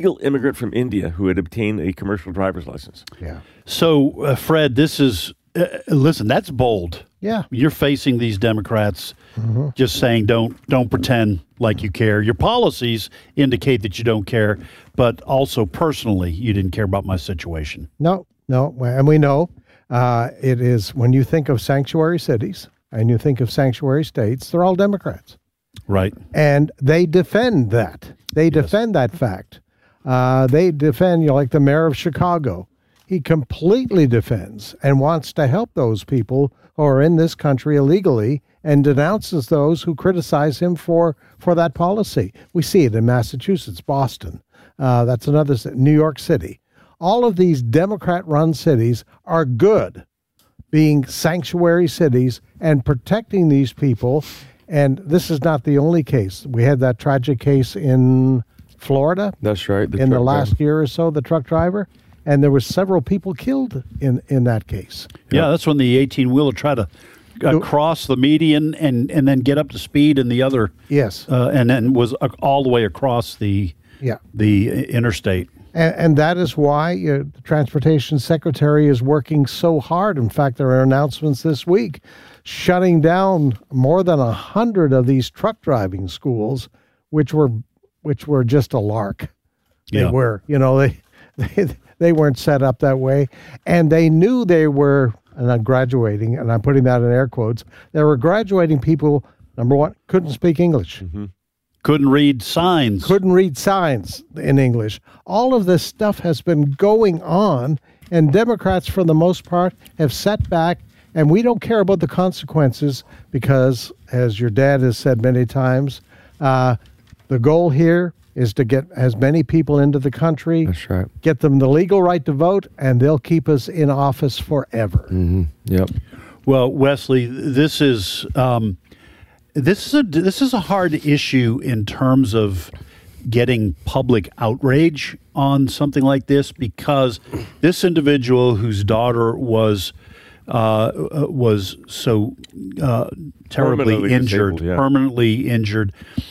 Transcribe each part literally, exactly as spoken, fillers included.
illegal immigrant from India who had obtained a commercial driver's license. Yeah. So, uh, Fred, this is, uh, listen, that's bold. Yeah. You're facing these Democrats mm-hmm. just saying, don't don't pretend like you care. Your policies indicate that you don't care, but also personally, you didn't care about my situation. No, no. And we know uh, it is, when you think of sanctuary cities and you think of sanctuary states, they're all Democrats. Right. And they defend that. They defend yes. that fact. Uh, they defend, you know, like the mayor of Chicago. He completely defends and wants to help those people who are in this country illegally and denounces those who criticize him for, for that policy. We see it in Massachusetts, Boston. Uh, that's another, New York City. All of these Democrat-run cities are good, being sanctuary cities and protecting these people. And this is not the only case. We had that tragic case in Florida. That's right. The in the last driver. year or so, the truck driver. And there were several people killed in, in that case. Yeah, yep. That's when the eighteen-wheeler tried to uh, cross the median and, and then get up to speed in the other. Yes. Uh, and then was uh, all the way across the yeah. the interstate. And, and that is why uh, the Transportation Secretary is working so hard. In fact, there are announcements this week shutting down more than a hundred of these truck driving schools, which were which were just a lark. They yeah. were, you know, they they they weren't set up that way, and they knew they were. And I'm graduating, and I'm putting that in air quotes. They were graduating people. Number one, couldn't speak English. Mm-hmm. Couldn't read signs. Couldn't read signs in English. All of this stuff has been going on, and Democrats, for the most part, have sat back, and we don't care about the consequences because, as your dad has said many times, uh, the goal here is to get as many people into the country, That's right. get them the legal right to vote, and they'll keep us in office forever. Mm-hmm. Yep. Well, Wesley, this is um, this is a this is a hard issue in terms of getting public outrage on something like this, because this individual whose daughter was uh, was so uh, terribly permanently injured, disabled, yeah. permanently injured.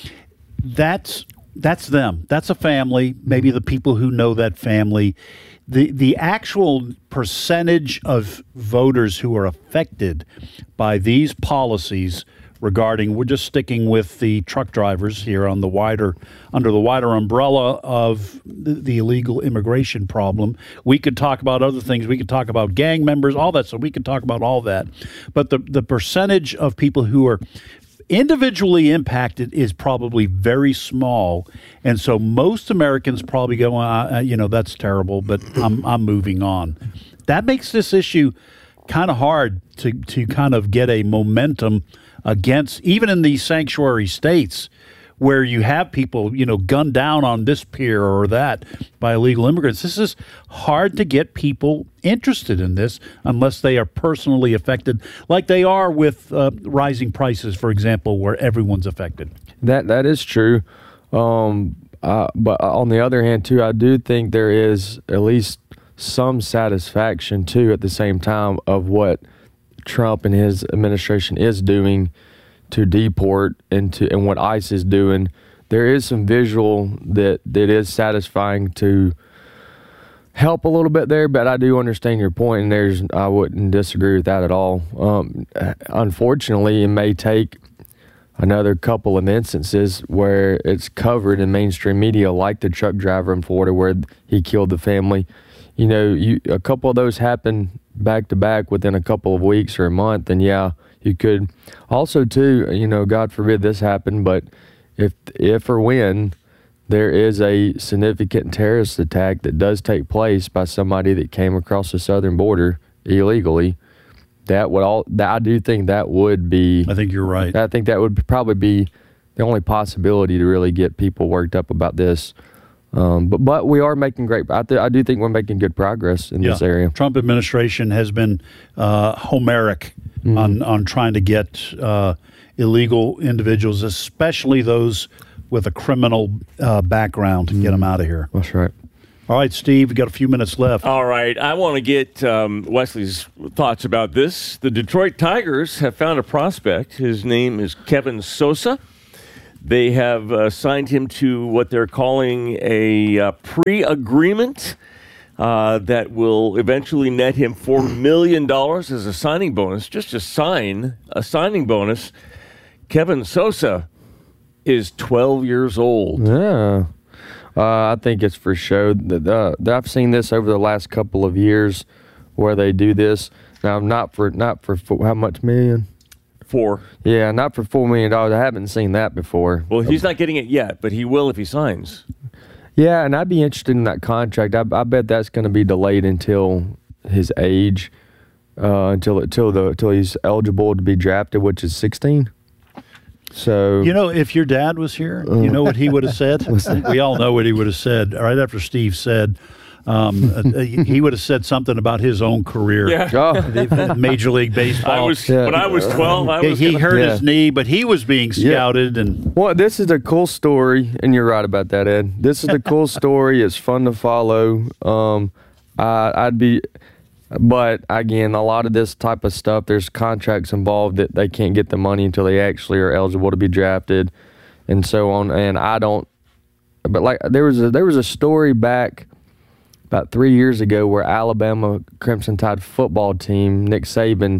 That's that's them. That's a family. Maybe the people who know that family. The the actual percentage of voters who are affected by these policies regarding, we're just sticking with the truck drivers here on the wider, under the wider umbrella of the, the illegal immigration problem. We could talk about other things. We could talk about gang members, all that. So we could talk about all that. But the, the percentage of people who are individually impacted is probably very small, and so most Americans probably go, uh, you know, that's terrible, but I'm I'm moving on. That makes this issue kind of hard to to kind of get a momentum against, even in these sanctuary states where you have people, you know, gunned down on this pier or that by illegal immigrants. This is hard to get people interested in this unless they are personally affected, like they are with uh, rising prices, for example, where everyone's affected. That that is true. Um, uh, but on the other hand, too, I do think there is at least some satisfaction, too, at the same time of what Trump and his administration is doing to deport and to and what ICE is doing. There is some visual that that is satisfying to help a little bit there, but I do understand your point, and there's I wouldn't disagree with that at all. Um, unfortunately, it may take another couple of instances where it's covered in mainstream media, like the truck driver in Florida where he killed the family. You know, you, a couple of those happen back to back within a couple of weeks or a month, and yeah, you could. Also, too, you know, God forbid this happened, but if if or when there is a significant terrorist attack that does take place by somebody that came across the southern border illegally, that would all. That, I do think that would be. I think you're right. I think that would probably be the only possibility to really get people worked up about this. Um, but but we are making great. I, th- I do think we're making good progress in yeah. this area. Trump administration has been uh, Homeric mm-hmm. on on trying to get uh, illegal individuals, especially those with a criminal uh, background, to mm-hmm. get them out of here. That's right. All right, Steve, we've got a few minutes left. All right, I want to get um, Wesley's thoughts about this. The Detroit Tigers have found a prospect. His name is Kevin Sosa. They have uh, signed him to what they're calling a uh, pre-agreement uh, that will eventually net him four million dollars as a signing bonus. Just to sign a signing bonus. Kevin Sosa is twelve years old. Yeah. Uh, I think it's for show. Uh, I've seen this over the last couple of years where they do this. Now, not for not for four, how much million? Four. Yeah, not for four million dollars. I haven't seen that before. Well, he's not getting it yet, but he will if he signs. Yeah, and I'd be interested in that contract. I, I bet that's going to be delayed until his age, uh, until until the until he's eligible to be drafted, which is sixteen. So you know, if your dad was here, you know what he would have said? We all know what he would have said. Right after Steve said, um, uh, he would have said something about his own career. Yeah. Oh. Major League Baseball. I was Yeah. when I was twelve. I was he gonna, hurt Yeah. his knee, but he was being scouted, and Well, this is a cool story, and you're right about that, Ed. This is a cool story. It's fun to follow. Um, I, I'd be, but again, a lot of this type of stuff, there's contracts involved that they can't get the money until they actually are eligible to be drafted, and so on. And I don't. But like there was a there was a story back about three years ago where Alabama Crimson Tide football team, Nick Saban,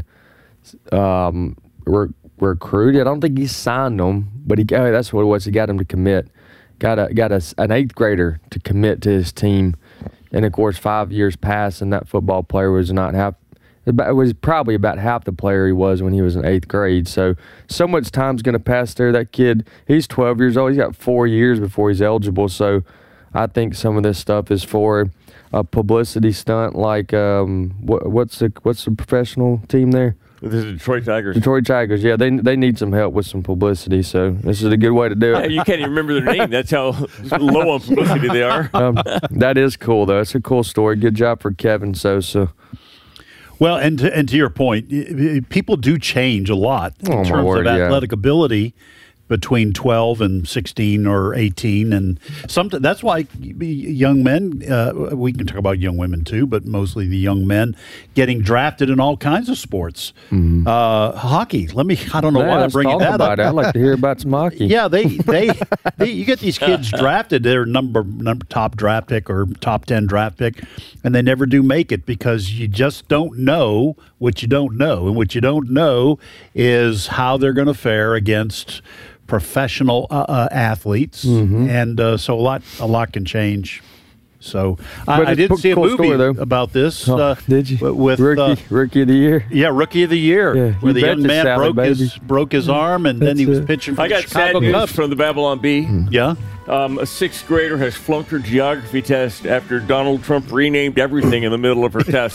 um, re- recruited. I don't think he signed them, but he oh, that's what it was. He got him to commit. Got a got a, an eighth grader to commit to his team, and of course, five years passed, and that football player was not half. It was probably about half the player he was when he was in eighth grade. So, so much time's going to pass there. That kid, he's twelve years old. He's got four years before he's eligible. So, I think some of this stuff is for a publicity stunt. Like, um, what, what's the what's the professional team there? the Detroit Tigers. Detroit Tigers. Yeah, they they need some help with some publicity. So this is a good way to do it. You can't even remember their name. That's how low on publicity they are. Um, that is cool, though. It's a cool story. Good job for Kevin Sosa. well, and to, and to your point, y- y- people do change a lot in Oh, my terms word, of yeah. athletic ability between twelve and sixteen or eighteen, and some that's why young men. Uh, we can talk about young women too, but mostly the young men getting drafted in all kinds of sports. Mm-hmm. Uh, hockey. Let me. I don't know Man, why I'm let's bringing talk that about up. it. I'd like to hear about some hockey. Yeah, they, they they you get these kids drafted, they're number number top draft pick or top ten draft pick, and they never do make it because you just don't know what you don't know, and what you don't know is how they're going to fare against professional uh, uh, athletes, Mm-hmm. and uh, so a lot a lot can change. So I, But I it's did a see a cool movie story, though. about this. Oh, uh, did you? With rookie, uh, rookie of the year. yeah, rookie of the year, Yeah, where you the bet young the man Sally, broke his baby. broke his arm, and then That's he was it. pitching for I the got Chicago sad news Cubs. from the Babylon Bee. Yeah. Um, a sixth grader has flunked her geography test after Donald Trump renamed everything in the middle of her test.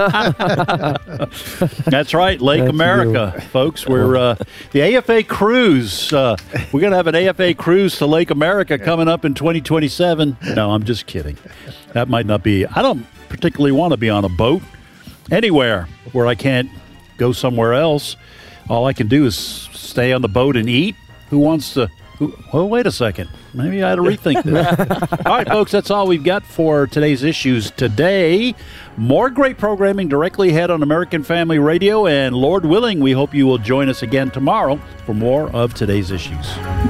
That's right, Lake That's America, folks. We're uh, the A F A cruise. Uh, we're going to have an A F A cruise to Lake America coming up in twenty twenty-seven. No, I'm just kidding. That might not be. I don't particularly want to be on a boat anywhere where I can't go somewhere else. All I can do is stay on the boat and eat. Who wants to? Who, well, wait a second. Maybe I had to rethink this. All right, folks, that's all we've got for today's issues today. More great programming directly ahead on American Family Radio, and Lord willing, we hope you will join us again tomorrow for more of today's issues.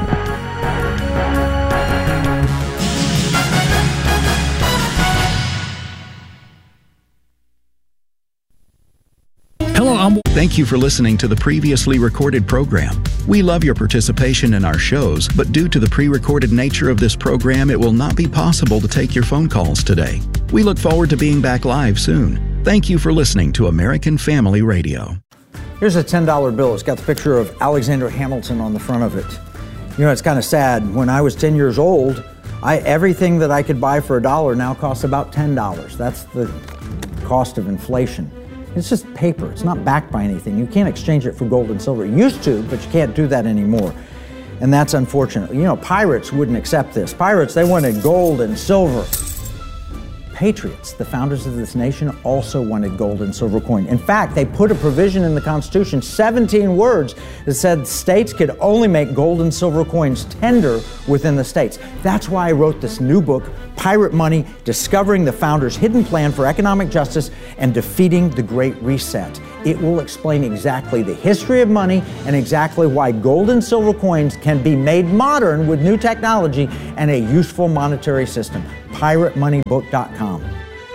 Hello, I'm... Thank you for listening to the previously recorded program. We love your participation in our shows, but due to the pre-recorded nature of this program, it will not be possible to take your phone calls today. We look forward to being back live soon. Thank you for listening to American Family Radio. Here's a ten dollar bill. It's got the picture of Alexander Hamilton on the front of it. You know, it's kind of sad. When I was ten years old, I, everything that I could buy for a dollar now costs about ten dollars. That's the cost of inflation. It's just paper. It's not backed by anything. You can't exchange it for gold and silver. You used to, but you can't do that anymore. And that's unfortunate. You know, pirates wouldn't accept this. Pirates, they wanted gold and silver. Patriots, the founders of this nation, also wanted gold and silver coin. In fact, they put a provision in the Constitution, seventeen words, that said states could only make gold and silver coins tender within the states. That's why I wrote this new book, Pirate Money, Discovering the Founders' Hidden Plan for Economic Justice and Defeating the Great Reset. It will explain exactly the history of money and exactly why gold and silver coins can be made modern with new technology and a useful monetary system. pirate money book dot com.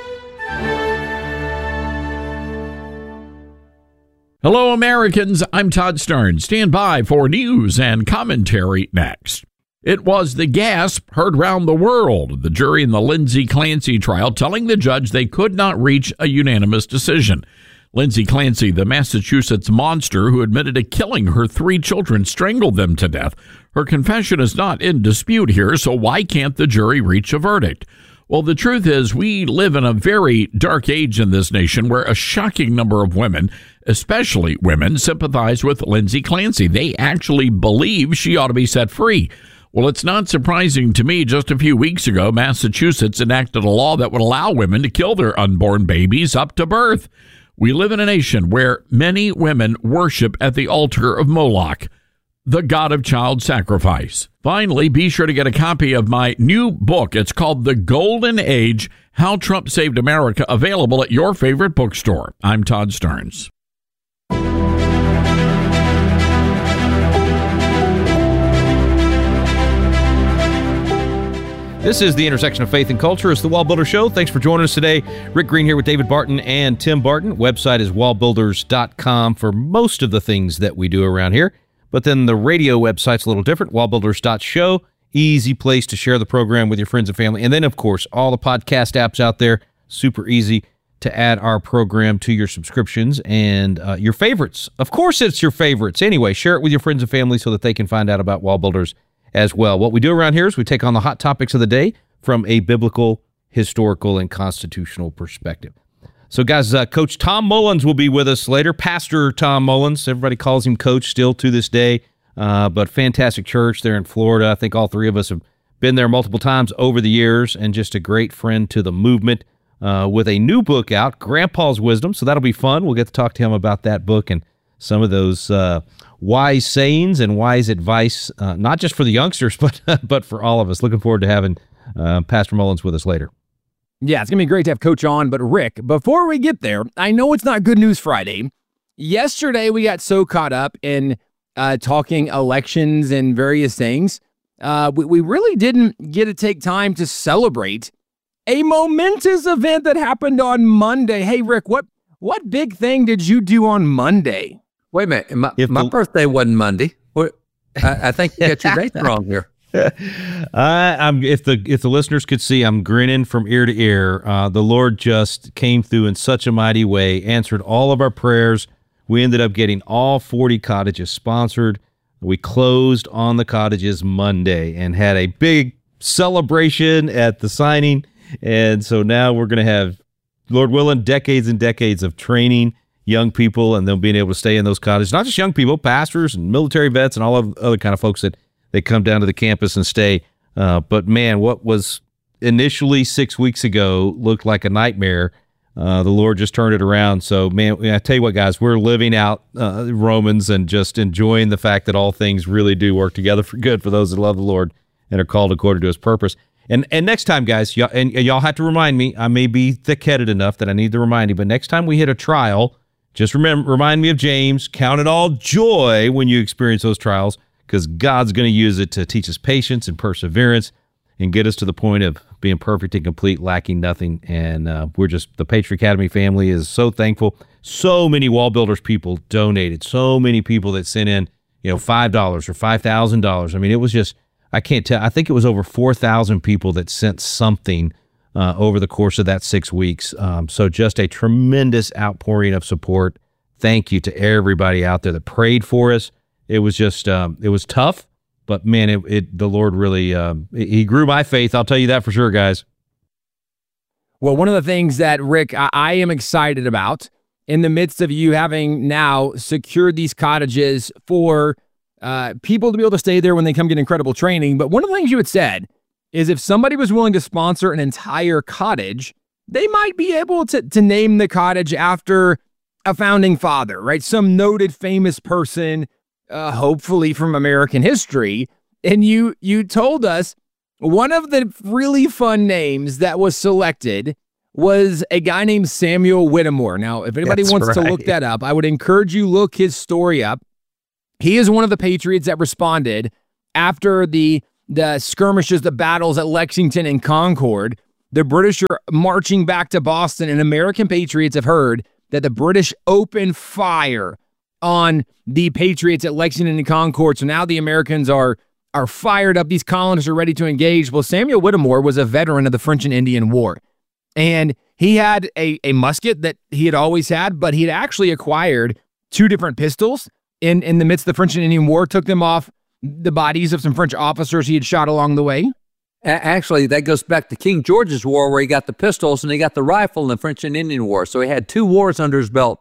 Hello, Americans. I'm Todd Stern. Stand by for news and commentary next. It was the gasp heard round the world, the jury in the Lindsay Clancy trial telling the judge they could not reach a unanimous decision. Lindsay Clancy, the Massachusetts monster who admitted to killing her three children, strangled them to death. Her confession is not in dispute here, so why can't the jury reach a verdict? Well, the truth is we live in a very dark age in this nation where a shocking number of women, especially women, sympathize with Lindsay Clancy. They actually believe she ought to be set free. Well, it's not surprising to me. Just a few weeks ago, Massachusetts enacted a law that would allow women to kill their unborn babies up to birth. We live in a nation where many women worship at the altar of Moloch, the god of child sacrifice. Finally, be sure to get a copy of my new book. It's called The Golden Age, How Trump Saved America, available at your favorite bookstore. I'm Todd Stearns. This is the intersection of faith and culture. It's the Wall Builder Show. Thanks for joining us today. Rick Green here with David Barton and Tim Barton. Website is wall builders dot com for most of the things that we do around here. But then the radio website's a little different, wall builders dot show. Easy place to share the program with your friends and family. And then, of course, all the podcast apps out there. Super easy to add our program to your subscriptions and uh, your favorites. Of course, it's your favorites. Anyway, share it with your friends and family so that they can find out about Wall Builders as well. What we do around here is we take on the hot topics of the day from a biblical, historical, and constitutional perspective. So, guys, uh, Coach Tom Mullins will be with us later. Pastor Tom Mullins. Everybody calls him Coach still to this day, uh, but fantastic church there in Florida. I think all three of us have been there multiple times over the years, and just a great friend to the movement uh, with a new book out, Grandpa's Wisdom. So that'll be fun. We'll get to talk to him about that book and some of those uh, wise sayings and wise advice, uh, not just for the youngsters, but but for all of us. Looking forward to having uh, Pastor Mullins with us later. Yeah, it's going to be great to have Coach on. But Rick, before we get there, I know it's not Good News Friday. Yesterday, we got so caught up in uh, talking elections and various things. Uh, we, we really didn't get to take time to celebrate a momentous event that happened on Monday. Hey, Rick, what what big thing did you do on Monday? Wait a minute. My, If my the- birthday wasn't Monday. What, I, I think you got your dates wrong here. I, I'm if the if the listeners could see, I'm grinning from ear to ear. Uh, the Lord just came through in such a mighty way, answered all of our prayers. We ended up getting all forty cottages sponsored. We closed on the cottages Monday and had a big celebration at the signing. And so now we're going to have, Lord willing, decades and decades of training young people and them being able to stay in those cottages. Not just young people, pastors and military vets and all of other kind of folks that they come down to the campus and stay. Uh, but man, what was initially six weeks ago looked like a nightmare. Uh, the Lord just turned it around. So, man, I tell you what, guys, we're living out uh, Romans and just enjoying the fact that all things really do work together for good for those that love the Lord and are called according to his purpose. And and next time, guys, y'all, and, and y'all have to remind me, I may be thick-headed enough that I need to remind you, but next time we hit a trial, just remember, remind me of James, count it all joy when you experience those trials, because God's going to use it to teach us patience and perseverance and get us to the point of being perfect and complete, lacking nothing. And uh, we're just, the Patriot Academy family is so thankful. So many Wall Builders people donated, so many people that sent in, you know, five dollars or five thousand dollars. I mean, it was just, I can't tell, I think it was over four thousand people that sent something uh, over the course of that six weeks. Um, so just a tremendous outpouring of support. Thank you to everybody out there that prayed for us. It was just, um, it was tough, but man, it, it the Lord really, um, he grew my faith. I'll tell you that for sure, guys. Well, one of the things that, Rick, I, I am excited about in the midst of you having now secured these cottages for uh, people to be able to stay there when they come get incredible training. But one of the things you had said is if somebody was willing to sponsor an entire cottage, they might be able to, to name the cottage after a founding father, right? Some noted famous person, Uh, hopefully from American history. And you you told us one of the really fun names that was selected was a guy named Samuel Whittemore. Now, if anybody That's wants right. to look that up, I would encourage you look his story up. He is one of the Patriots that responded after the the skirmishes, the battles at Lexington and Concord. The British are marching back to Boston, and American Patriots have heard that the British opened fire on the Patriots at Lexington and Concord. So now the Americans are are fired up. These colonists are ready to engage. Well, Samuel Whittemore was a veteran of the French and Indian War, and he had a, a musket that he had always had, but he had actually acquired two different pistols in, in the midst of the French and Indian War, took them off the bodies of some French officers he had shot along the way. A- Actually, that goes back to King George's War, where he got the pistols and he got the rifle in the French and Indian War. So he had two wars under his belt.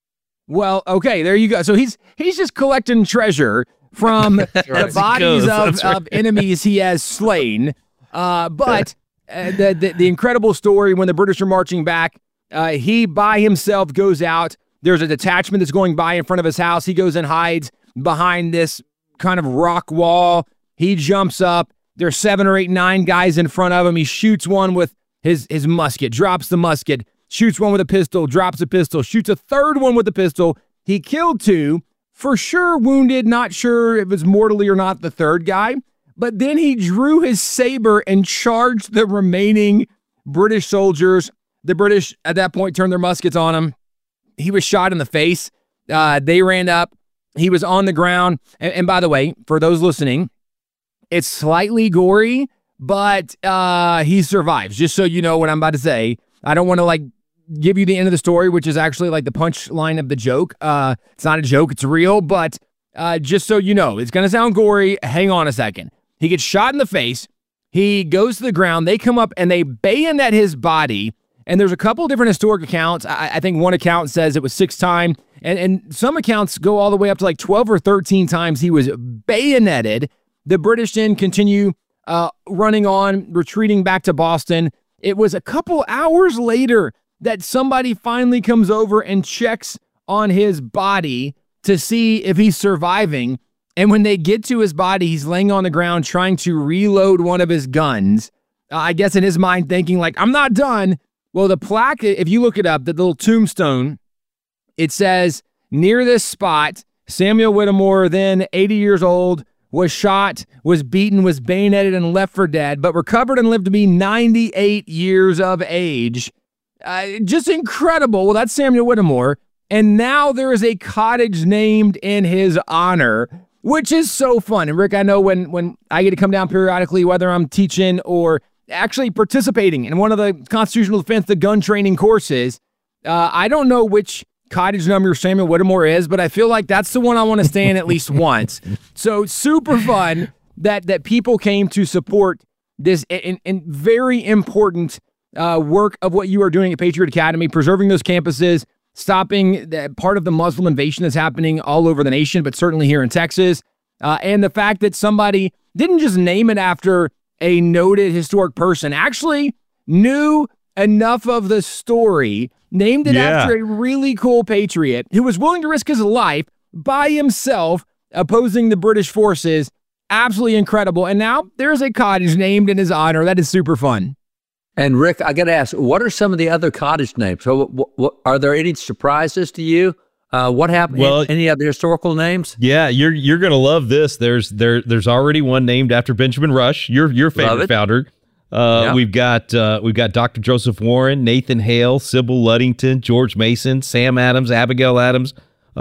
Well, okay, there you go. So he's he's just collecting treasure from the bodies of, That's right. of enemies he has slain. Uh, but uh, the, the the incredible story when the British are marching back, uh, he by himself goes out. There's a detachment that's going by in front of his house. He goes and hides behind this kind of rock wall. He jumps up. There's seven or eight, nine guys in front of him. He shoots one with his, his musket, drops the musket, shoots one with a pistol, drops a pistol, shoots a third one with a pistol. He killed two, for sure wounded, not sure if it was mortally or not, the third guy. But then he drew his saber and charged the remaining British soldiers. The British, at that point, turned their muskets on him. He was shot in the face. Uh, they ran up. He was on the ground. And, and by the way, for those listening, it's slightly gory, but uh, he survives. Just so you know what I'm about to say. I don't want to like give you the end of the story, which is actually like the punchline of the joke. Uh, it's not a joke. It's real. But uh, just so you know, it's going to sound gory. Hang on a second. He gets shot in the face. He goes to the ground. They come up and they bayonet his body. And there's a couple of different historic accounts. I, I think one account says it was six times. And, and some accounts go all the way up to like twelve or thirteen times he was bayoneted. The British then continue uh, running on, retreating back to Boston. It was a couple hours later that somebody finally comes over and checks on his body to see if he's surviving. And when they get to his body, he's laying on the ground trying to reload one of his guns. Uh, I guess in his mind thinking like, I'm not done. Well, the plaque, if you look it up, the little tombstone, it says, near this spot, Samuel Whittemore, then eighty years old, was shot, was beaten, was bayoneted, and left for dead, but recovered and lived to be ninety-eight years of age. Uh, just incredible. Well, that's Samuel Whittemore. And now there is a cottage named in his honor, which is so fun. And Rick, I know when, when I get to come down periodically, whether I'm teaching or actually participating in one of the constitutional defense, the gun training courses, uh, I don't know which cottage number Samuel Whittemore is, but I feel like that's the one I want to stay in at least once. So super fun that that people came to support this and, and very important uh, work of what you are doing at Patriot Academy, preserving those campuses, stopping the, part of the Muslim invasion that's happening all over the nation, but certainly here in Texas. Uh, and the fact that somebody didn't just name it after a noted historic person, actually knew enough of the story, named it Yeah. after a really cool patriot who was willing to risk his life by himself opposing the British forces. Absolutely incredible. And now there's a cottage named in his honor. That is super fun. And Rick, I got to ask, what are some of the other cottage names? So, what, what, are there any surprises to you? Uh, what happened? Well- any other historical names? Yeah, you're you're gonna love this. There's there there's already one named after Benjamin Rush, your your Love favorite it. founder. Uh, Yeah. We've got uh, we've got Doctor Joseph Warren, Nathan Hale, Sybil Luddington, George Mason, Sam Adams, Abigail Adams,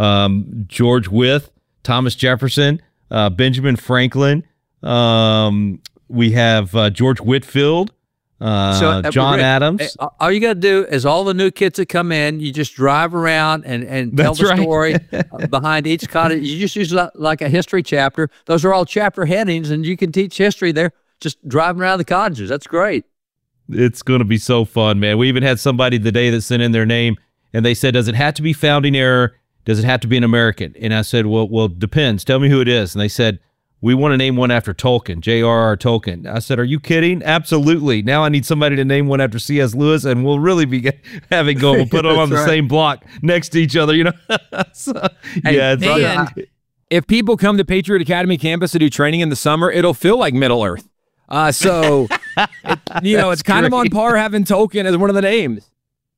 um, George Wythe, Thomas Jefferson, uh, Benjamin Franklin. Um, we have uh, George Whitfield, uh, So, uh, John Rick, Adams. uh, All you got to do is all the new kids that come in, you just drive around and, and tell That's the right. story uh, behind each cottage. You just use li- like a history chapter. Those are all chapter headings, and you can teach history there just driving around the cottages. That's great. It's going to be so fun, man. We even had somebody today that sent in their name, and they said, does it have to be founding era? Does it have to be an American? And I said, well, well, depends. Tell me who it is. And they said, we want to name one after Tolkien, J R R Tolkien. I said, are you kidding? Absolutely. Now I need somebody to name one after C S Lewis, and we'll really be get, having go. We'll put them on the That's right. same block next to each other, you know? So, yeah, it's, And if people come to Patriot Academy campus to do training in the summer, it'll feel like Middle Earth. Uh, so, it, you know, it's kind great. of on par having Tolkien as one of the names.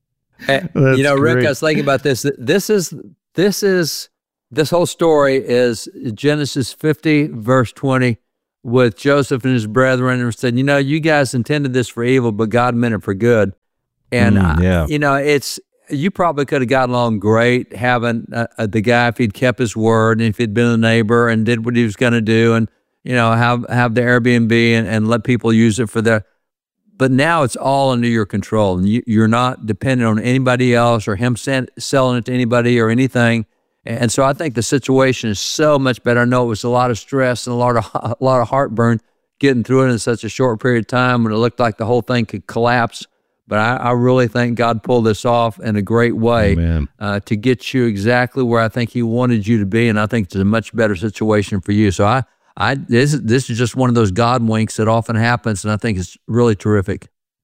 Uh, you know, Rick, I was thinking about this. This is this is this whole story is Genesis fifty, verse twenty, with Joseph and his brethren, and said, you know, you guys intended this for evil, but God meant it for good. And Mm, yeah. I, you know, it's you probably could have gotten along great having uh, uh, the guy if he'd kept his word and if he'd been a neighbor and did what he was going to do, and you know, have have the Airbnb and, and let people use it for their. But now it's all under your control, and you, you're not dependent on anybody else or him send, selling it to anybody or anything. And so I think the situation is so much better. I know it was a lot of stress and a lot of a lot of heartburn getting through it in such a short period of time when it looked like the whole thing could collapse. But I, I really think God pulled this off in a great way uh, to get you exactly where I think He wanted you to be, and I think it's a much better situation for you. So I, I this this is just one of those God winks that often happens, and I think it's really terrific.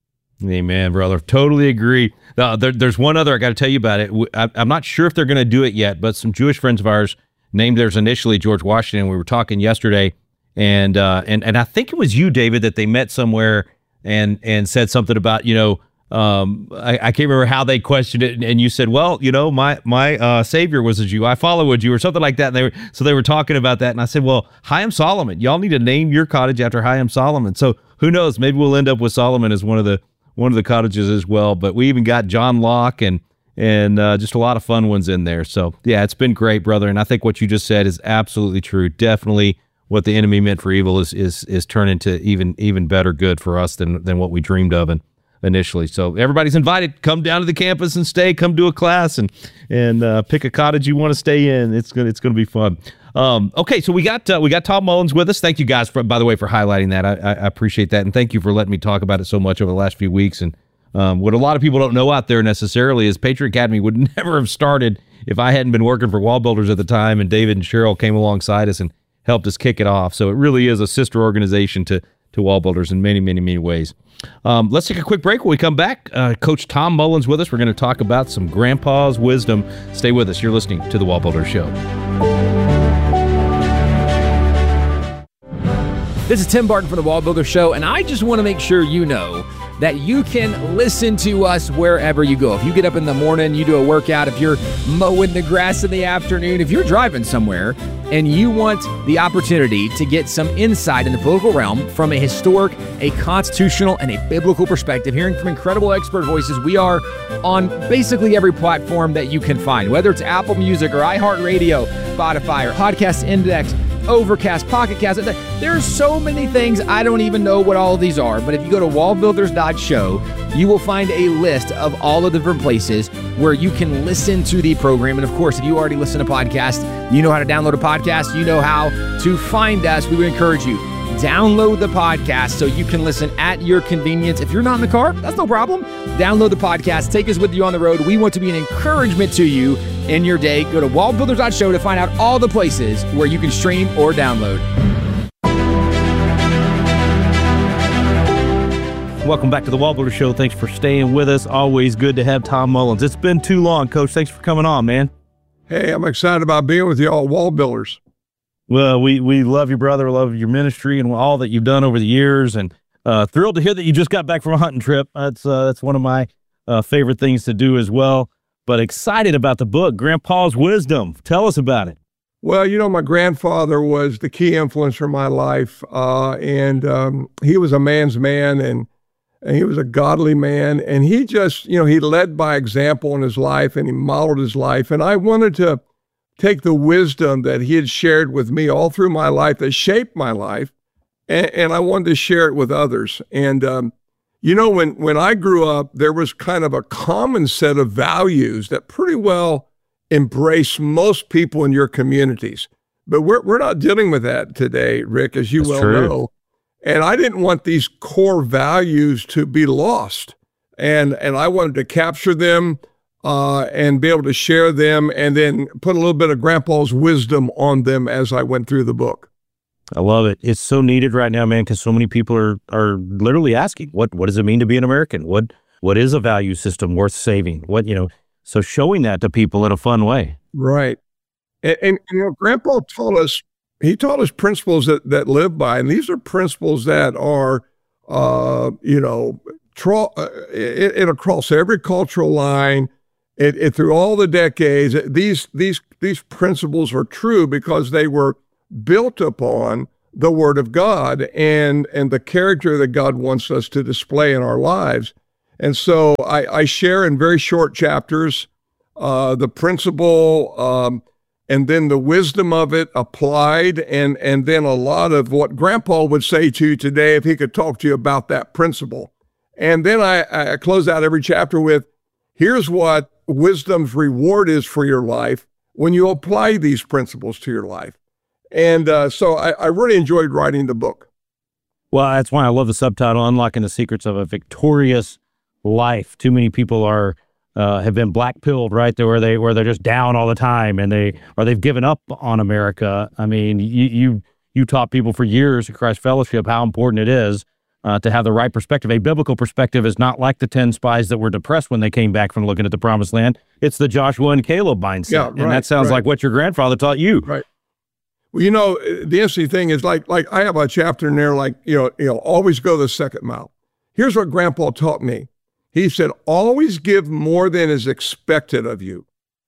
Amen, brother. Totally agree. Uh, there, there's one other I got to tell you about it. I, I'm not sure if they're going to do it yet, but some Jewish friends of ours named theirs initially George Washington. We were talking yesterday, and uh, and and I think it was you, David, that they met somewhere and and said something about, you know. Um, I, I can't remember how they questioned it, and, and you said, "Well, you know, my my uh, savior was a Jew. I follow a Jew," or something like that. And they were so they were talking about that, and I said, "Well, Chaim Solomon, y'all need to name your cottage after Chaim Solomon." So who knows? Maybe we'll end up with Solomon as one of the one of the cottages as well. But we even got John Locke and and uh, just a lot of fun ones in there. So yeah, it's been great, brother. And I think what you just said is absolutely true. Definitely, what the enemy meant for evil is is is turning to even even better good for us than than what we dreamed of. And initially. So everybody's invited. Come down to the campus and stay. Come do a class and and uh, pick a cottage you want to stay in. It's gonna it's gonna be fun. Um, okay, so we got uh, we got Tom Mullins with us. Thank you guys for, by the way, for highlighting that. I, I, I appreciate that, and thank you for letting me talk about it so much over the last few weeks. And um, what a lot of people don't know out there necessarily is Patriot Academy would never have started if I hadn't been working for Wall Builders at the time, and David and Cheryl came alongside us and helped us kick it off. So it really is a sister organization to to Wall Builders in many, many, many ways. Um, let's take a quick break. When we come back, uh, Coach Tom Mullins with us. We're going to talk about some grandpa's wisdom. Stay with us. You're listening to The Wall Builders Show. This is Tim Barton from The Wall Builders Show, and I just want to make sure you know that you can listen to us wherever you go. If you get up in the morning, you do a workout, if you're mowing the grass in the afternoon, if you're driving somewhere and you want the opportunity to get some insight in the political realm from a historic, a constitutional, and a biblical perspective, hearing from incredible expert voices, we are on basically every platform that you can find, whether it's Apple Music or iHeartRadio, Spotify, or Podcast Index, Overcast, Pocket Cast. There's so many things. I don't even know what all of these are, but if you go to wall builders dot show, you will find a list of all the different places where you can listen to the program. And of course, if you already listen to podcasts, you know how to download a podcast, you know how to find us. We would encourage you, download the podcast so you can listen at your convenience. If you're not in the car, that's no problem. Download the podcast. Take us with you on the road. We want to be an encouragement to you in your day. Go to wall builders dot show to find out all the places where you can stream or download. Welcome back to the Wall Builders Show. Thanks for staying with us. Always good to have Tom Mullins. It's been too long, Coach. Thanks for coming on, man. Hey, I'm excited about being with y'all, Wall Builders. Well, we we love you, brother. Love your ministry and all that you've done over the years, and uh, thrilled to hear that you just got back from a hunting trip. That's uh, that's one of my uh, favorite things to do as well. But excited about the book, Grandpa's Wisdom. Tell us about it. Well, you know, my grandfather was the key influence in my life, uh, and um, he was a man's man, and, and he was a godly man, and he just, you know, he led by example in his life, and he modeled his life, and I wanted to take the wisdom that he had shared with me all through my life that shaped my life, and, and I wanted to share it with others. And, um, you know, when, when I grew up, there was kind of a common set of values that pretty well embrace most people in your communities. But we're, we're not dealing with that today, Rick, as you That's well true. know. And I didn't want these core values to be lost. And, and I wanted to capture them Uh, and be able to share them and then put a little bit of Grandpa's wisdom on them as I went through the book. I love it. It's so needed right now, man, because so many people are are literally asking, what what does it mean to be an American? What what is a value system worth saving? What, you know, so showing that to people in a fun way. Right. And, and you know, Grandpa taught us he taught us principles that, that live by, and these are principles that are, uh, you know, tra- uh, it, it'll cross every cultural line. It, it through all the decades. These these these principles are true because they were built upon the Word of God and and the character that God wants us to display in our lives. And so I, I share in very short chapters uh, the principle. Um, and then the wisdom of it applied, and, and then a lot of what Grandpa would say to you today if he could talk to you about that principle. And then I, I close out every chapter with, here's what wisdom's reward is for your life when you apply these principles to your life. And uh, so I, I really enjoyed writing the book. Well, that's why I love the subtitle, Unlocking the Secrets of a Victorious Life. Too many people are Uh, have been black pilled, right? Where they where they're just down all the time, and they or they've given up on America. I mean, you you you taught people for years at Christ Fellowship how important it is uh, to have the right perspective. A biblical perspective is not like the ten spies that were depressed when they came back from looking at the Promised Land. It's the Joshua and Caleb mindset, yeah, right, and that sounds right. like what your grandfather taught you. Right. Well, you know, the interesting thing is, like like I have a chapter in there, like you know, you know, always go the second mile. Here's what Grandpa taught me. He said, always give more than is expected of you.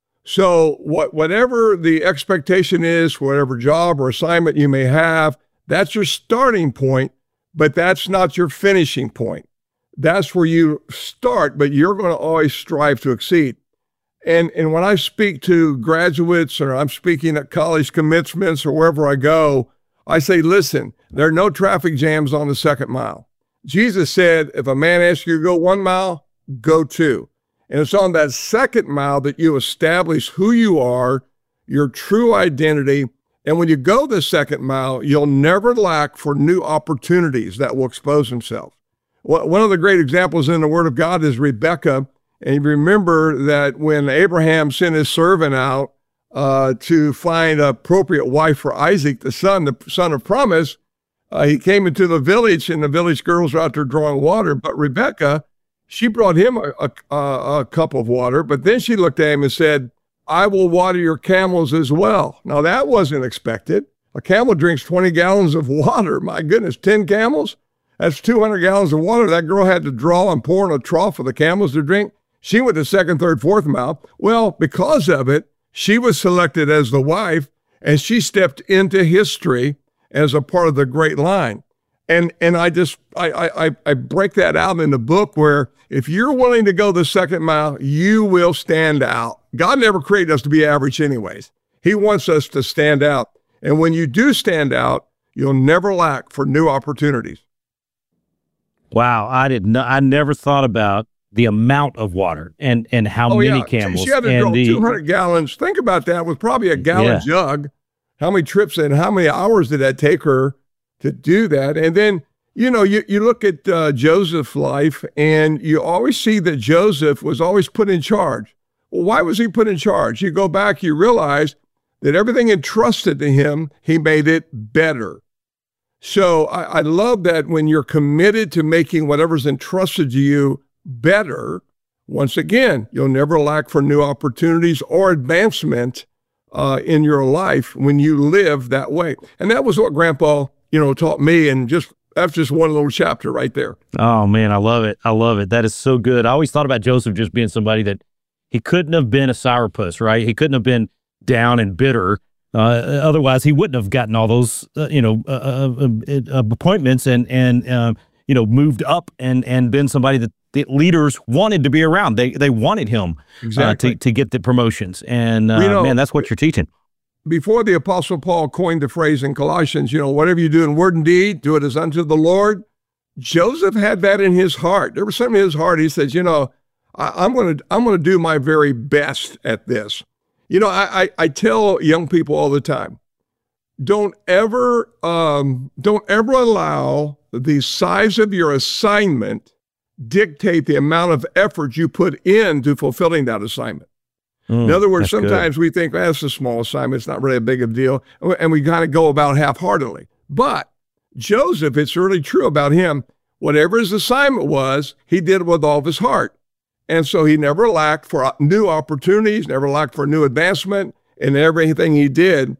So what, whatever the expectation is, whatever job or assignment you may have, that's your starting point, but that's not your finishing point. That's where you start, but you're going to always strive to exceed. And, and when I speak to graduates or I'm speaking at college commencements or wherever I go, I say, listen, there are no traffic jams on the second mile. Jesus said, if a man asks you to go one mile, go two. And it's on that second mile that you establish who you are, your true identity. And when you go the second mile, you'll never lack for new opportunities that will expose themselves. One of the great examples in the Word of God is Rebekah. And you remember that when Abraham sent his servant out uh, to find an appropriate wife for Isaac, the son, the son of promise, Uh, he came into the village, and the village girls were out there drawing water. But Rebekah, she brought him a, a, a cup of water, but then she looked at him and said, I will water your camels as well. Now, that wasn't expected. A camel drinks twenty gallons of water. My goodness, ten camels? That's two hundred gallons of water. That girl had to draw and pour in a trough for the camels to drink. She went the second, third, fourth mile. Well, because of it, she was selected as the wife, and she stepped into history as a part of the great line. And and I just, I, I, I break that out in the book where if you're willing to go the second mile, you will stand out. God never created us to be average anyways. He wants us to stand out. And when you do stand out, you'll never lack for new opportunities. Wow, I did not, I never thought about the amount of water and, and how oh, many yeah. camels. She, she had to and draw the, two hundred gallons. Think about that with probably a gallon Yeah. jug. How many trips and how many hours did that take her to do that? And then, you know, you, you look at uh, Joseph's life and you always see that Joseph was always put in charge. Well, why was he put in charge? You go back, you realize that everything entrusted to him, he made it better. So I, I love that when you're committed to making whatever's entrusted to you better, once again, you'll never lack for new opportunities or advancement uh, in your life when you live that way. And that was what Grandpa, you know, taught me. And just that's just one little chapter right there. Oh, man, I love it. I love it. That is so good. I always thought about Joseph just being somebody that he couldn't have been a sourpuss, right? He couldn't have been down and bitter. Uh, otherwise, he wouldn't have gotten all those, uh, you know, uh, uh, uh, appointments and, and uh, you know, moved up and, and been somebody that the leaders wanted to be around. They they wanted him Exactly. uh, to, to get the promotions. And, uh, You know, man, that's what you're teaching. Before the Apostle Paul coined the phrase in Colossians, you know, whatever you do in word and deed, do it as unto the Lord. Joseph had that in his heart. There was something in his heart. He says, you know, I, I'm going to I'm going to do my very best at this. You know, I, I, I tell young people all the time, don't ever um, don't ever allow the size of your assignment dictate the amount of effort you put into fulfilling that assignment. Mm, in other words, that's good. sometimes we think, well, that's a small assignment. It's not really a big of a deal. And we kind of go about half-heartedly. But Joseph, it's really true about him. Whatever his assignment was, he did it with all of his heart. And so he never lacked for new opportunities, never lacked for new advancement in everything he did.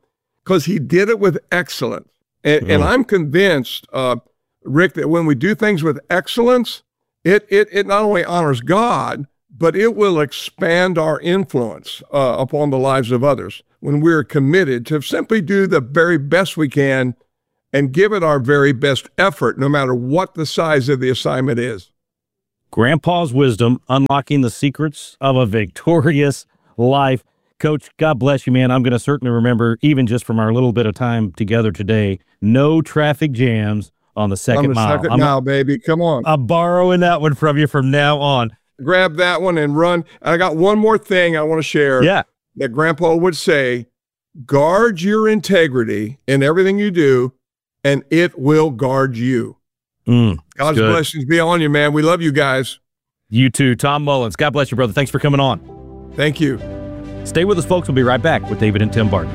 because he did it with excellence. And, Mm-hmm. and I'm convinced, uh, Rick, that when we do things with excellence, it, it, it not only honors God, but it will expand our influence uh, upon the lives of others when we're committed to simply do the very best we can and give it our very best effort, no matter what the size of the assignment is. Grandpa's wisdom, unlocking the secrets of a victorious life. Coach, God bless you, man. I'm going to certainly remember, even just from our little bit of time together today, no traffic jams on the second On the mile. second I'm, mile, baby. Come on. I'm borrowing that one from you from now on. Grab that one and run. And I got one more thing I want to share. Yeah. That Grandpa would say, guard your integrity in everything you do, and it will guard you. Mm, God's good. blessings be on you, man. We love you guys. You too. Tom Mullins. God bless you, brother. Thanks for coming on. Thank you. Stay with us, folks. We'll be right back with David and Tim Barton.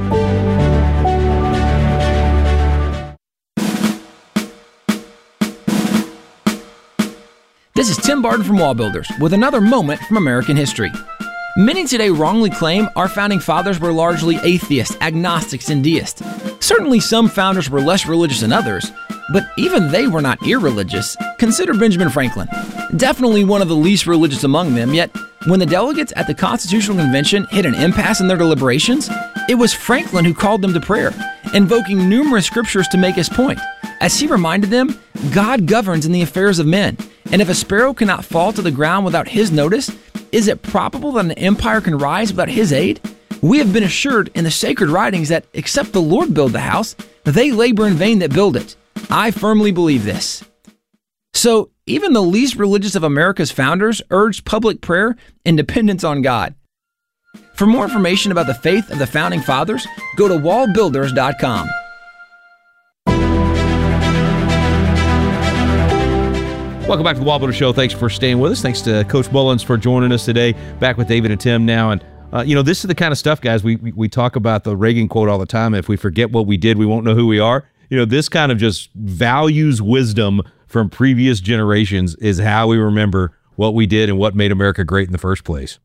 This is Tim Barton from Wall Builders with another moment from American history. Many today wrongly claim our founding fathers were largely atheists, agnostics, and deists. Certainly some founders were less religious than others, but even they were not irreligious. Consider Benjamin Franklin. Definitely one of the least religious among them, yet when the delegates at the Constitutional Convention hit an impasse in their deliberations, it was Franklin who called them to prayer, invoking numerous scriptures to make his point. As he reminded them, God governs in the affairs of men, and if a sparrow cannot fall to the ground without his notice, is it probable that an empire can rise without his aid? We have been assured in the sacred writings that except the Lord build the house, they labor in vain that build it. I firmly believe this. So, even the least religious of America's founders urged public prayer and dependence on God. For more information about the faith of the founding fathers, go to wall builders dot com. Welcome back to the Wall Builder Show. Thanks for staying with us. Thanks to Coach Mullins for joining us today. Back with David and Tim now. And, uh, you know, this is the kind of stuff, guys, we, we we talk about the Reagan quote all the time. If we forget what we did, we won't know who we are. You know, this kind of just values wisdom from previous generations is how we remember what we did and what made America great in the first place.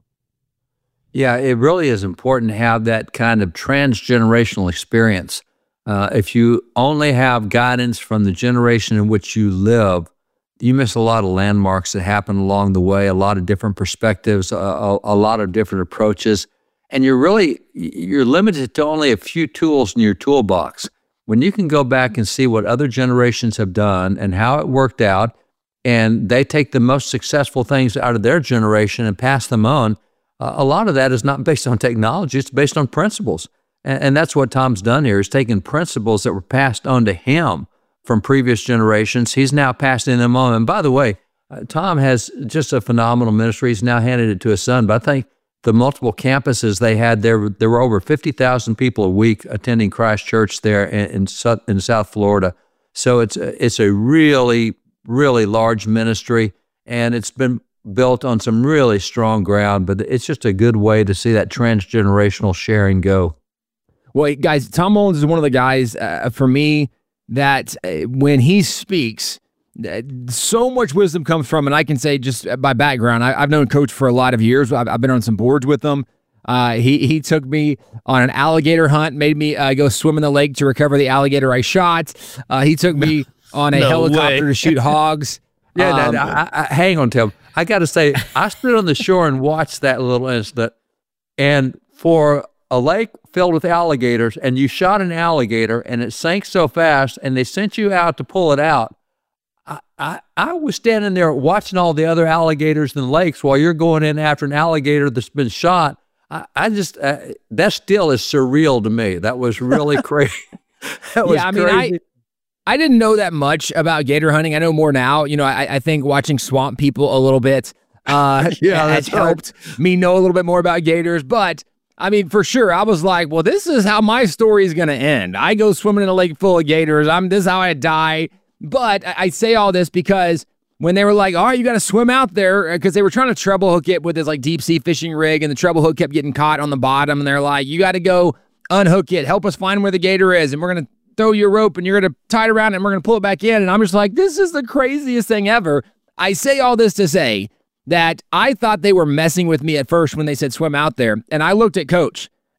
Yeah, it really is important to have that kind of transgenerational experience. Uh, if you only have guidance from the generation in which you live, you miss a lot of landmarks that happen along the way, a lot of different perspectives, a, a, a lot of different approaches, and you're really, you're limited to only a few tools in your toolbox. When you can go back and see what other generations have done and how it worked out, and they take the most successful things out of their generation and pass them on, uh, a lot of that is not based on technology, it's based on principles. And, and that's what Tom's done here, is taken principles that were passed on to him from previous generations. He's now passing them on. And by the way, uh, Tom has just a phenomenal ministry. He's now handed it to his son. But I think the multiple campuses they had there, there were over fifty thousand people a week attending Christ Church there in, in, in South Florida. So it's a, it's a really, really large ministry, and it's been built on some really strong ground. But it's just a good way to see that transgenerational sharing go. Well, guys, Tom Mullins is one of the guys, uh, for me, that uh, when he speaks, uh, so much wisdom comes from, and I can say just by background, I, I've known Coach for a lot of years. I've, I've been on some boards with him. Uh, he he took me on an alligator hunt, made me uh, go swim in the lake to recover the alligator I shot. Uh, he took me on a No helicopter way. to shoot hogs. Yeah, Um, no, no, I, I, hang on, Tim. I got to say, I stood on the shore and watched that little incident, and for a lake filled with alligators, and you shot an alligator, and it sank so fast, and they sent you out to pull it out. I, I, I was standing there watching all the other alligators in the lakes while you're going in after an alligator that's been shot. I, I just, uh, that still is surreal to me. That was really crazy. That was yeah, I mean, crazy. I, I didn't know that much about gator hunting. I know more now. You know, I, I think watching Swamp People a little bit uh, Yeah, has that's right. helped me know a little bit more about gators, but I mean, for sure, I was like, well, this is how my story is going to end. I go swimming in a lake full of gators. I'm this is how I die. But I, I say all this because when they were like, all right, you got to swim out there, because they were trying to treble hook it with this like deep sea fishing rig, and the treble hook kept getting caught on the bottom, and they're like, you got to go unhook it, help us find where the gator is, and we're going to throw you a rope, and you're going to tie it around it, and we're going to pull it back in. And I'm just like, this is the craziest thing ever. I say all this to say that I thought they were messing with me at first when they said swim out there. And I looked at Coach,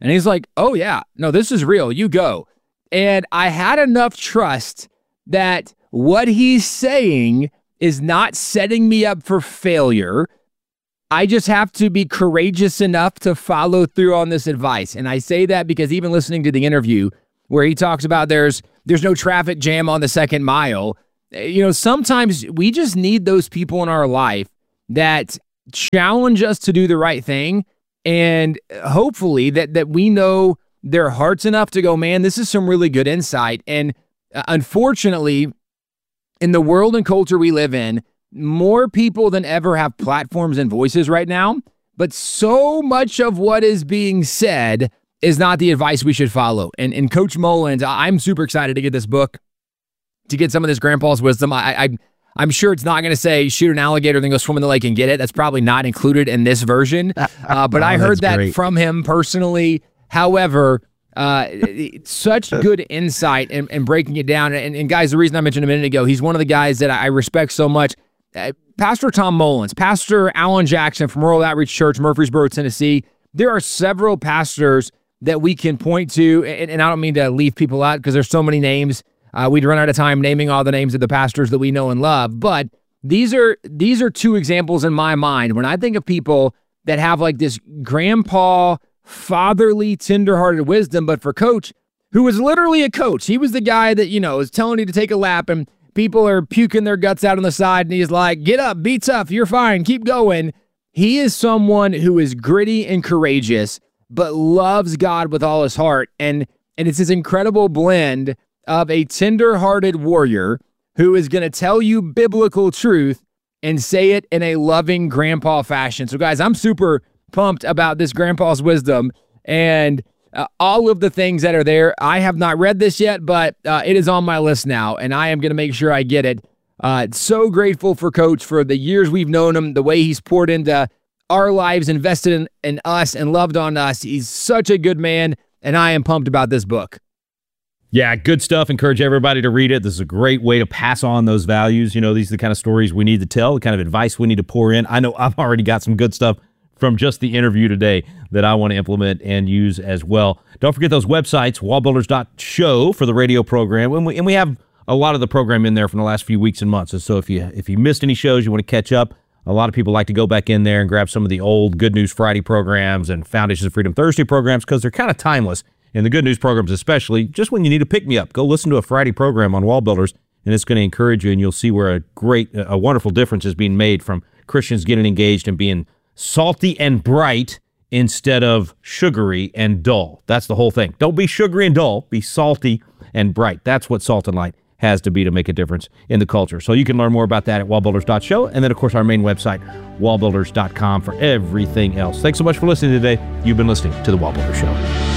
And he's like, oh, yeah, no, this is real. You go. And I had enough trust that what he's saying is not setting me up for failure. I just have to be courageous enough to follow through on this advice. And I say that because even listening to the interview where he talks about there's there's no traffic jam on the second mile, you know, sometimes we just need those people in our life that challenge us to do the right thing. And hopefully that that we know their hearts enough to go, man, this is some really good insight. And uh, unfortunately, in the world and culture we live in, more people than ever have platforms and voices right now, but so much of what is being said is not the advice we should follow. And, and Coach Mullins, I'm super excited to get this book, to get some of this grandpa's wisdom. I, I, I'm sure it's not going to say shoot an alligator, then go swim in the lake and get it. That's probably not included in this version. Uh, but oh, I heard that great. from him personally. However, uh, such good insight and, and breaking it down. And, and guys, the reason I mentioned a minute ago, he's one of the guys that I respect so much. Uh, Pastor Tom Mullins, Pastor Alan Jackson from Rural Outreach Church, Murfreesboro, Tennessee. There are several pastors that we can point to, and, and I don't mean to leave people out because there's so many names. Uh, we'd run out of time naming all the names of the pastors that we know and love. But these are these are two examples in my mind when I think of people that have like this grandpa, fatherly, tenderhearted wisdom. But for Coach, who was literally a coach, he was the guy that, you know, is telling you to take a lap and people are puking their guts out on the side, and he's like, get up, be tough, you're fine, keep going. He is someone who is gritty and courageous, but loves God with all his heart. And, and it's this incredible blend of a tender-hearted warrior who is going to tell you biblical truth and say it in a loving grandpa fashion. So, guys, I'm super pumped about this grandpa's wisdom and Uh, all of the things that are there. I have not read this yet, but uh, it is on my list now, and I am going to make sure I get it. Uh, so grateful for Coach for the years we've known him, the way he's poured into our lives, invested in, in us, and loved on us. He's such a good man, and I am pumped about this book. Yeah, good stuff. Encourage everybody to read it. This is a great way to pass on those values. You know, these are the kind of stories we need to tell, the kind of advice we need to pour in. I know I've already got some good stuff from just the interview today that I want to implement and use as well. Don't forget those websites, wall builders dot show for the radio program. And we, and we have a lot of the program in there from the last few weeks and months. And so if you if you missed any shows, you want to catch up, a lot of people like to go back in there and grab some of the old Good News Friday programs and Foundations of Freedom Thursday programs because they're kind of timeless. And the Good News programs especially, just when you need a pick-me-up, go listen to a Friday program on Wall Builders, and it's going to encourage you, and you'll see where a great, a wonderful difference is being made from Christians getting engaged and being salty and bright instead of sugary and dull. That's the whole thing. Don't be sugary and dull. Be salty and bright. That's what Salt and Light has to be to make a difference in the culture. So you can learn more about that at wall builders dot show. And then, of course, our main website, wall builders dot com, for everything else. Thanks so much for listening today. You've been listening to The Wall Builder Show.